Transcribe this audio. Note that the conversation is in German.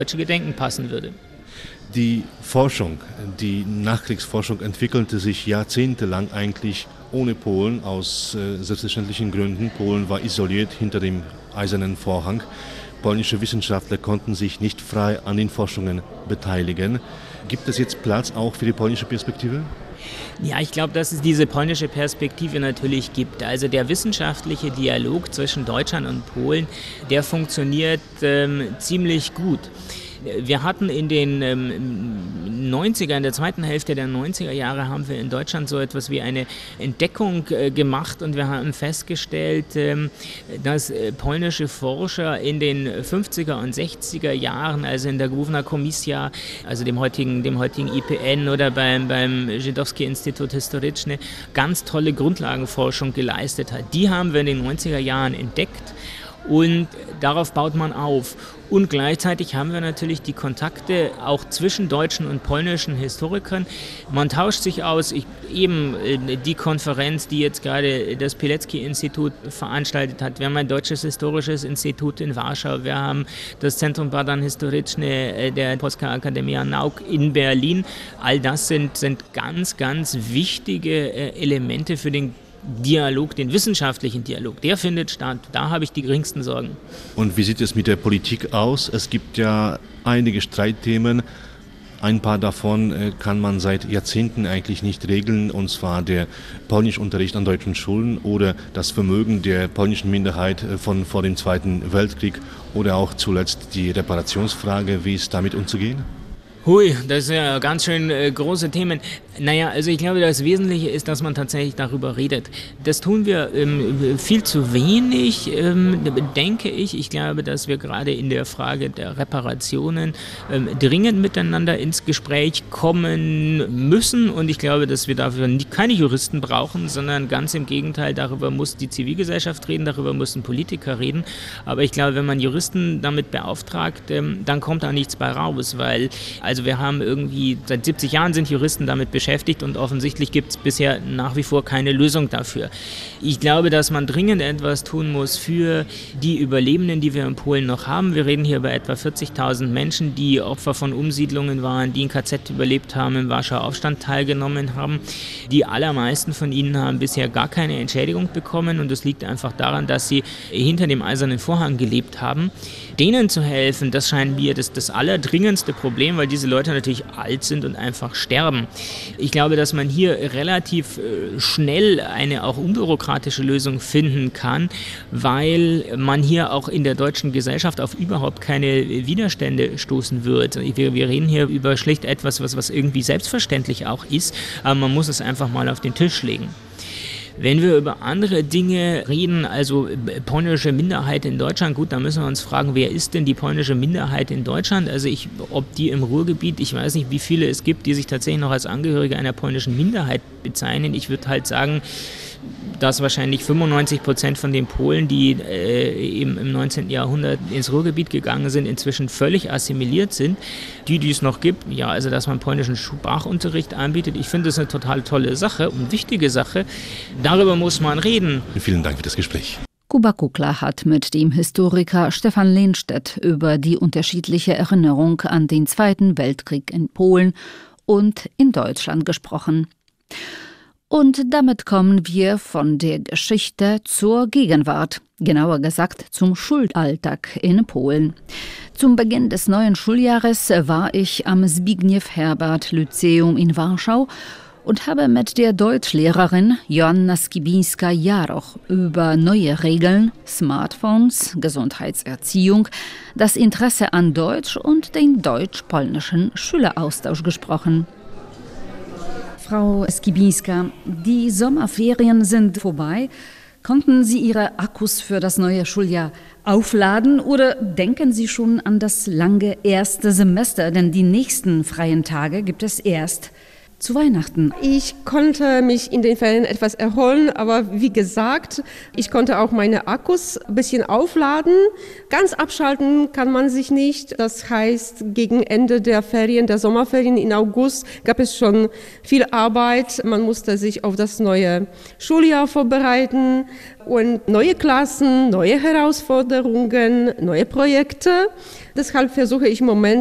deutsche Gedenken passen würde. Die Forschung, die Nachkriegsforschung entwickelte sich jahrzehntelang eigentlich ohne Polen aus selbstverständlichen Gründen. Polen war isoliert hinter dem Eisernen Vorhang. Polnische Wissenschaftler konnten sich nicht frei an den Forschungen beteiligen. Gibt es jetzt Platz auch für die polnische Perspektive? Ja, ich glaube, dass es diese polnische Perspektive natürlich gibt. Also der wissenschaftliche Dialog zwischen Deutschland und Polen, der funktioniert ziemlich gut. Wir hatten in den 90er, in der zweiten Hälfte der 90er Jahre haben wir in Deutschland so etwas wie eine Entdeckung gemacht und wir haben festgestellt, dass polnische Forscher in den 50er und 60er Jahren, also in der Główna Komisja, also dem heutigen IPN oder beim Żydowski-Institut Historyczne, ganz tolle Grundlagenforschung geleistet hat. Die haben wir in den 90er Jahren entdeckt. Und darauf baut man auf. Und gleichzeitig haben wir natürlich die Kontakte auch zwischen deutschen und polnischen Historikern. Man tauscht sich aus. Eben die Konferenz, die jetzt gerade das Pilecki-Institut veranstaltet hat. Wir haben ein deutsches historisches Institut in Warschau. Wir haben das Centrum Badań Historycznych der Polska Akademia Nauk in Berlin. All das sind ganz, ganz wichtige Elemente für den Dialog, den wissenschaftlichen Dialog, der findet statt. Da habe ich die geringsten Sorgen. Und wie sieht es mit der Politik aus? Es gibt ja einige Streitthemen. Ein paar davon kann man seit Jahrzehnten eigentlich nicht regeln, und zwar der Polnischunterricht an deutschen Schulen oder das Vermögen der polnischen Minderheit von vor dem Zweiten Weltkrieg oder auch zuletzt die Reparationsfrage. Wie ist damit umzugehen? Hui, das sind ja ganz schön große Themen. Naja, also ich glaube, das Wesentliche ist, dass man tatsächlich darüber redet. Das tun wir viel zu wenig, denke ich. Ich glaube, dass wir gerade in der Frage der Reparationen dringend miteinander ins Gespräch kommen müssen. Und ich glaube, dass wir dafür keine Juristen brauchen, sondern ganz im Gegenteil, darüber muss die Zivilgesellschaft reden, darüber müssen Politiker reden. Aber ich glaube, wenn man Juristen damit beauftragt, dann kommt da nichts bei raus, weil also wir haben irgendwie, seit 70 Jahren sind Juristen damit beschäftigt und offensichtlich gibt es bisher nach wie vor keine Lösung dafür. Ich glaube, dass man dringend etwas tun muss für die Überlebenden, die wir in Polen noch haben. Wir reden hier über etwa 40.000 Menschen, die Opfer von Umsiedlungen waren, die in KZ überlebt haben, im Warschauer Aufstand teilgenommen haben. Die allermeisten von ihnen haben bisher gar keine Entschädigung bekommen und das liegt einfach daran, dass sie hinter dem Eisernen Vorhang gelebt haben. Denen zu helfen, das scheint mir das allerdringendste Problem, weil diese Leute natürlich alt sind und einfach sterben. Ich glaube, dass man hier relativ schnell eine auch unbürokratische Lösung finden kann, weil man hier auch in der deutschen Gesellschaft auf überhaupt keine Widerstände stoßen wird. Wir reden hier über schlicht etwas, was irgendwie selbstverständlich auch ist, aber man muss es einfach mal auf den Tisch legen. Wenn wir über andere Dinge reden, also polnische Minderheit in Deutschland, gut, da müssen wir uns fragen, wer ist denn die polnische Minderheit in Deutschland? Also ob die im Ruhrgebiet, ich weiß nicht, wie viele es gibt, die sich tatsächlich noch als Angehörige einer polnischen Minderheit bezeichnen. Ich würde halt sagen, dass wahrscheinlich 95% von den Polen, die eben im 19. Jahrhundert ins Ruhrgebiet gegangen sind, inzwischen völlig assimiliert sind. Die es noch gibt, ja, also dass man polnischen Sprachunterricht anbietet, ich finde das eine total tolle Sache und wichtige Sache. Darüber muss man reden. Vielen Dank für das Gespräch. Kuba Kukla hat mit dem Historiker Stefan Lehnstedt über die unterschiedliche Erinnerung an den Zweiten Weltkrieg in Polen und in Deutschland gesprochen. Und damit kommen wir von der Geschichte zur Gegenwart, genauer gesagt zum Schulalltag in Polen. Zum Beginn des neuen Schuljahres war ich am Zbigniew-Herbert-Lyzeum in Warschau und habe mit der Deutschlehrerin Joanna Skibińska-Jaroch über neue Regeln, Smartphones, Gesundheitserziehung, das Interesse an Deutsch und den deutsch-polnischen Schüleraustausch gesprochen. Frau Skibińska, die Sommerferien sind vorbei. Konnten Sie Ihre Akkus für das neue Schuljahr aufladen oder denken Sie schon an das lange erste Semester? Denn die nächsten freien Tage gibt es erst zu Weihnachten. Ich konnte mich in den Ferien etwas erholen, aber wie gesagt, ich konnte auch meine Akkus ein bisschen aufladen. Ganz abschalten kann man sich nicht. Das heißt, gegen Ende der Ferien, der Sommerferien in August, gab es schon viel Arbeit. Man musste sich auf das neue Schuljahr vorbereiten und neue Klassen, neue Herausforderungen, neue Projekte. Deshalb versuche ich im Moment